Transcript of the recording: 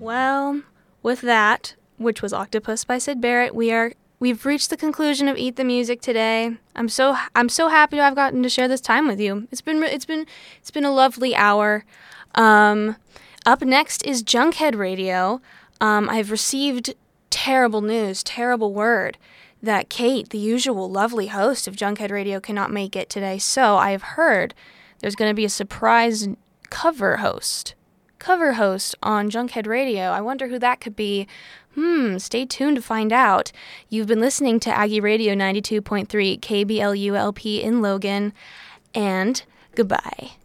Well, with that, which was Octopus by Syd Barrett, we've reached the conclusion of Eat the Music today. I'm so happy to have gotten to share this time with you. It's been a lovely hour. Up next is Junkhead Radio. I've received terrible news, terrible word that Kate, the usual lovely host of Junkhead Radio, cannot make it today. So I have heard there's going to be a surprise cover host on Junkhead Radio. I wonder who that could be. Stay tuned to find out. You've been listening to Aggie Radio 92.3 KBLULP in Logan, and goodbye.